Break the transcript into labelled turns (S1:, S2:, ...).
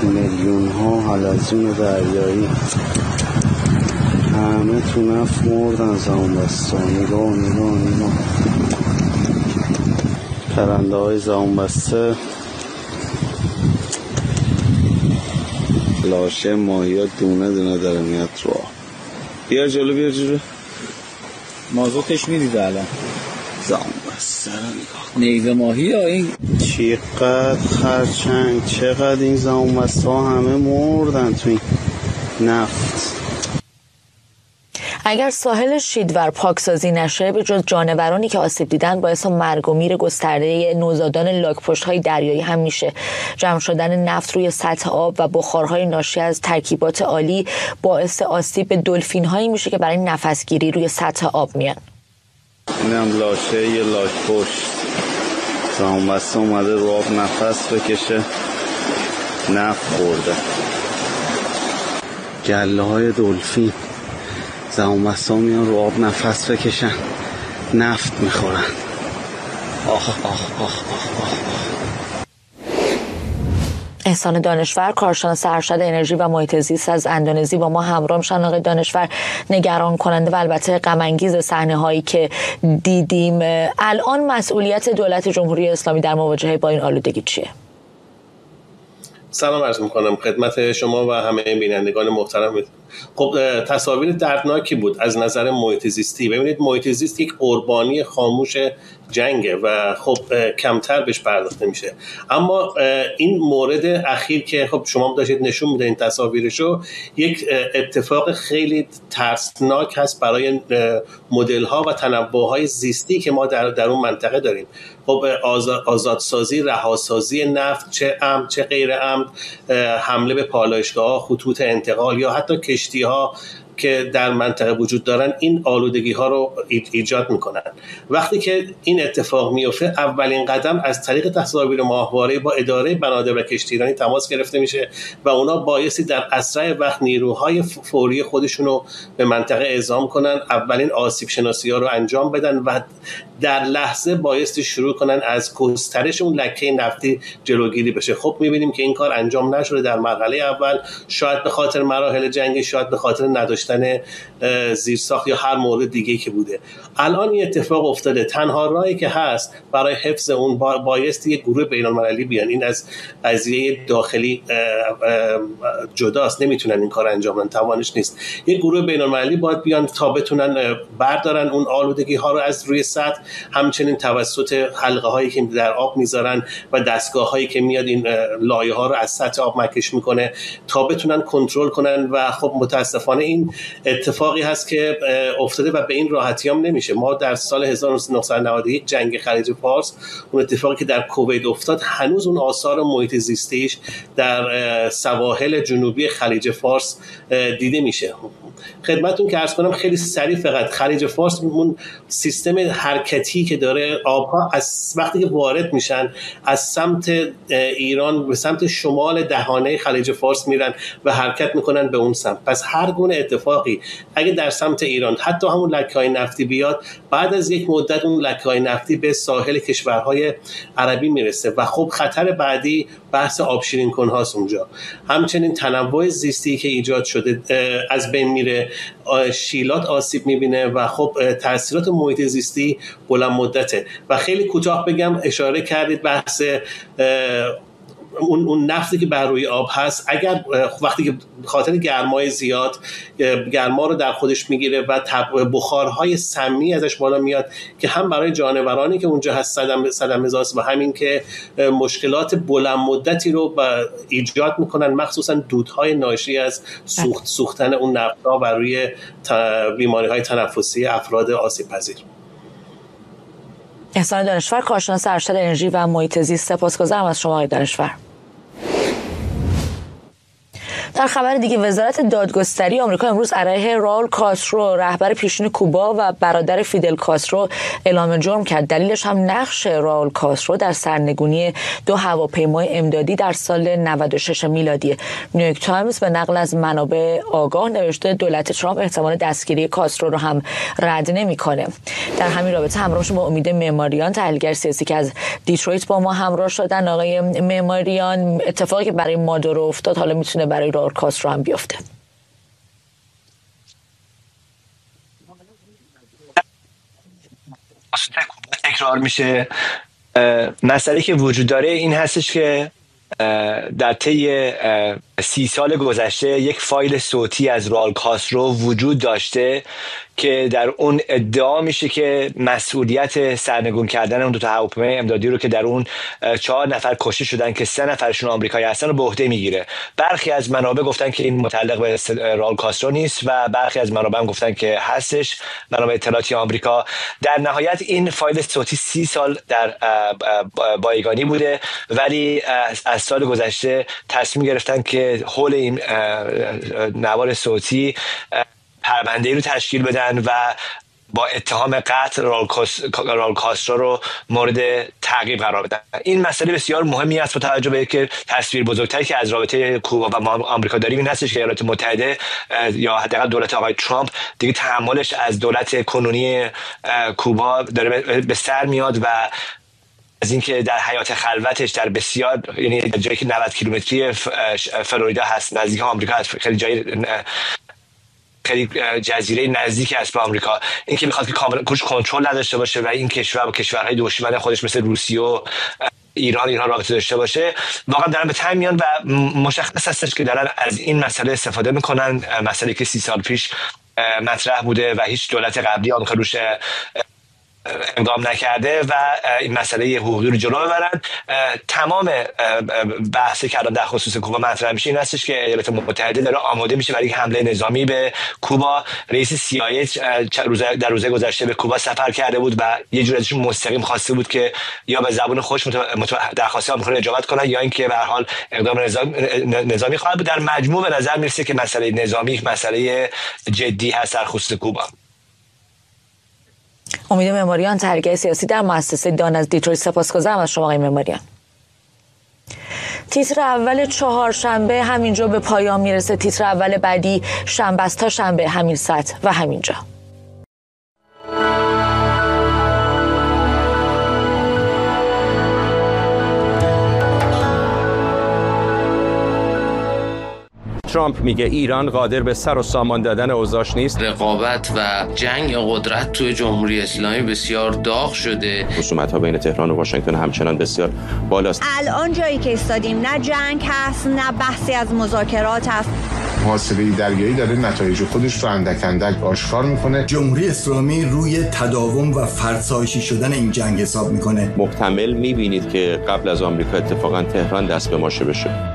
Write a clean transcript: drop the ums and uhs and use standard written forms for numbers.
S1: میلیون ها حلزون دریایی همه تو نفت مردن. زبونبسته نگاه پرنده های زبونبسته، لاشه ماهی ها دونه دونه داره میاد رو. بیا جلو
S2: مازوتش میدیده الان.
S1: زبونبسته رو نگاه کن.
S2: نیزه ماهی ها این
S1: چقدر خرچنگ، چقدر این زبونبسته ها همه مردن تو این نفت.
S3: اگر ساحل شیدور پاکسازی نشه، به جز جانورانی که آسیب دیدن، باعث مرگ و میر گسترده نوزادان لاک‌پشت‌های دریایی هم میشه. جمع شدن نفت روی سطح آب و بخارهای ناشی از ترکیبات آلی باعث آسیب به دلفین‌هایی میشه که برای نفسگیری روی سطح آب میان.
S1: اینم لاشه یه لاک‌پشت، زبونبسته اومده رو آب نفس بکشه، نفت خورده. گله های دلفین، زبونبسته میان رو آب نفس بکشن، نفت میخورن. آخ آخ آخ آخ آخ.
S3: احسان دانشور، کارشناس ارشد انرژی و محیط زیست از اندونزی با ما همراه میشن. آقای دانشور، نگران کننده و البته غم انگیز صحنه هایی که دیدیم، الان مسئولیت دولت جمهوری اسلامی در مواجهه با این آلودگی چیه؟
S4: سلام عرض میکنم خدمت شما و همه بینندگان محترم. خب تصاویر دردناکی بود از نظر محیط زیستی. ببینید محیط زیست یک قربانی خاموش جنگه و خب کمتر بهش پرداخته میشه. اما این مورد اخیر که خب شما داشتید نشون میدید این تصاویرشو، یک اتفاق خیلی ترسناک هست برای مدل ها و تنوع های زیستی که ما در اون منطقه داریم. خب آزادسازی، رهاسازی نفت، چه عمد چه غیر عمد، حمله به پالایشگاه‌ها، خطوط انتقال یا حتی کشتی‌ها که در منطقه وجود دارن، این آلودگی ها رو ایجاد میکنن. وقتی که این اتفاق میفته، اولین قدم از طریق تصاویر ماهواره با اداره بنادر و کشتیرانی تماس گرفته میشه و اونا بایستی در اسرع وقت نیروهای فوری خودشون رو به منطقه اعزام کنن، اولین آسیب شناسی ها رو انجام بدن و در لحظه بایستی شروع کنن از گسترش اون لکه نفتی جلوگیری بشه. خب میبینیم که این کار انجام نشده در مرحله اول، شاید به خاطر مراحل جنگی، شاید به خاطر نداشتن زیرساخت یا هر مورد دیگه که بوده. الان این اتفاق افتاده. تنها راهی که هست برای حفظ اون بایستی یک گروه بین‌المللی بیان. این از قضیه داخلی جداست، نمیتونن این کار انجام بدن، توانش نیست. یک گروه بین‌المللی باید بیان تا بتونن بردارن اون آلودگی ها رو از روی سطح، همچنین توسط حلقه هایی که در آب میذارن و دستگاه هایی که میاد این لایه ها رو از سطح آب مکش میکنه تا بتونن کنترل کنن. و خب متاسفانه این اتفاقی هست که افتاده و به این راحتی هم نمیشه. ما در سال 1991 جنگ خلیج فارس، اون اتفاقی که در کویت افتاد، هنوز اون آثار محیط زیستیش در سواحل جنوبی خلیج فارس دیده میشه. خدمتتون که عرض کنم خیلی سریع، فقط خلیج فارس اون سیستم حرکتی که داره، آبها از وقتی که وارد میشن از سمت ایران به سمت شمال دهانه خلیج فارس میرن و حرکت میکنن به اون سمت. پس هر گونه اتفاقی اگه در سمت ایران حتی همون لکه‌های نفتی بیاد، بعد از یک مدت اون لکه‌های نفتی به ساحل کشورهای عربی میرسه و خب خطر بعدی بحث آبشیرین کن‌هاست اونجا. همچنین تنوع زیستی که ایجاد شده از بین میره، شیلات آسیب میبینه و خب تاثیرات محیط زیستی بلند مدته. و خیلی کوتاه بگم، اشاره کردید بحث اون نفتی که بر روی آب هست، اگر وقتی که خاطر گرمای زیاد گرما رو در خودش میگیره و بخارهای سمی ازش بالا میاد که هم برای جانورانی که اونجا هست صدمه‌زاست و همین که مشکلات بلند مدتی رو ایجاد میکنن، مخصوصا دودهای ناشی از سوختن اون نفت‌ها بر روی بیماری‌های تنفسی افراد آسیب پذیر.
S3: احسان دانشور، کارشناس ارشد انرژی و محیط زیست، سپاسگزارم از شما آقای دانشور. در خبر دیگه وزارت دادگستری آمریکا امروز علیه راول کاسترو رهبر پیشین کوبا و برادر فیدل کاسترو اعلام جرم کرد. دلیلش هم نقش راول کاسترو در سرنگونی 2 هواپیمای امدادی در سال 96 میلادی. نیویورک تایمز به نقل از منابع آگاه نوشته دولت ترامپ احتمال دستگیری کاسترو رو هم رد نمی‌کنه. در همین رابطه همراه با امید معماریان، تحلیلگر سیاسی که از دیترویت با ما همراه شدن. آقای معماریان، اتفاقی که برای مادورو افتاد حالا میتونه برای راول کاسترو هم بیفته؟
S5: تکرار میشه. مسئله که وجود داره این هستش که در طی 30 سال گذشته یک فایل صوتی از راول کاسترو وجود داشته که در اون ادعا میشه که مسئولیت سرنگون کردن اون 2 هواپیمای امدادی رو که در اون 4 نفر کشته شدن که 3 نفرشون آمریکایی هستن رو به عهده میگیره. برخی از منابع گفتن که این متعلق به راول کاسترو نیست و برخی از منابع هم گفتن که هستش، منابع اطلاعاتی آمریکا. در نهایت این فایل صوتی 30 سال در بایگانی بوده، ولی از سال گذشته تصمیم گرفتن که حول این نوار صوتی پرونده‌ای رو تشکیل بدن و با اتهام قتل راول کاسترو رو مورد تعقیب قرار بدن. این مسئله بسیار مهمی است با توجه به اینکه تصویر بزرگتری که از رابطه کوبا و آمریکا داریم این هستش که ایالات متحده یا حداقل دولت آقای ترامپ دیگه تحملش از دولت کنونی کوبا داره به سر میاد و از اینکه در حیات خلوتش در بسیار، یعنی جایی که 90 کیلومتری فلوریدا هست، نزدیک آمریکا هست، خیلی جای خیلی جزیره نزدیک است به آمریکا، اینکه میخواد که کاملا کنترل نداشته باشه و این کشور با کشورهای دشمن خودش مثل روسیه و ایران رابطه داشته باشه، واقعا دارن به تنگ میان و مشخص هستش که دارن از این مسئله استفاده میکنن. مسئله که 30 سال پیش مطرح بوده و هیچ دولت قبلی آمریکا روش اقدام نکرده و این مسئله حقوقی رو جلو ببرن. تمام بحثی که الان در خصوص کوبا مطرح میشه این هستش که ایالات متحده داره آماده میشه برای حمله نظامی به کوبا. رئیس CIA در روزهای گذشته به کوبا سفر کرده بود و یه جوری ازشون مستقیم خواسته بود که یا به زبان خودش درخواست آمریکا رو اجابت کنن یا اینکه به هر حال اقدام نظامی خواهد بود. در مجموع به نظر میرسه که مسئله نظامی مسئله جدی هست در خصوص کوبا.
S3: امید معماریان، تحلیلگر سیاسی در مؤسسه دان از دیترویت، سپاسگزارم از شما آقای معماریان. تیتر اول چهارشنبه همینجا به پایان میرسه. تیتر اول بعدی شنبه است تا شنبه همین ساعت و همینجا.
S6: ترامپ میگه ایران قادر به سر و سامان دادن اوضاعش نیست.
S7: رقابت و جنگ قدرت توی جمهوری اسلامی بسیار داغ شده.
S6: خصومت‌ها بین تهران و واشنگتن همچنان بسیار بالاست.
S8: الان جایی که ایستادیم نه جنگ هست نه بحثی از مذاکرات هست.
S9: محاصره دریایی داره نتایج خودش رو اندک اندک آشکار میکنه.
S10: جمهوری اسلامی روی تداوم و فرسایشی شدن این جنگ حساب میکنه.
S6: محتمل میبینید که قبل از آمریکا اتفاقا تهران دست به ماشه بشه.